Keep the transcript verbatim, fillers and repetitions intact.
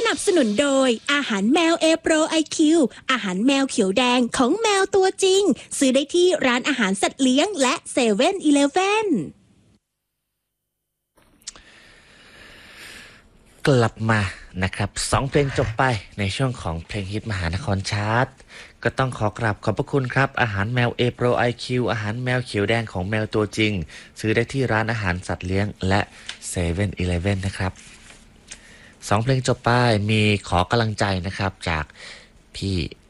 นับสนุนโดยอาหารแมว A Pro ไอ คิว อาหารแมวเขียวแดงของแมวตัวจริงซื้อได้ที่ร้านอาหารสัตว์เลี้ยงและเซเว่นอีเลฟเว่นกลับมานะครับสองเพลงจบไปในช่วงของเพลงฮิตมหานครชาร์ตก็ต้องขอกราบขอบพระคุณครับอาหารแมว A Pro ไอ คิว อาหารแมวเขียวแดงของแมวตัวจริงซื้อได้ที่ร้านอาหารสัตว์เลี้ยงและเซเว่นอีเลฟเว่นนะครับสองเพลงจบไปมีขอกำลังใจนะครับจากพี่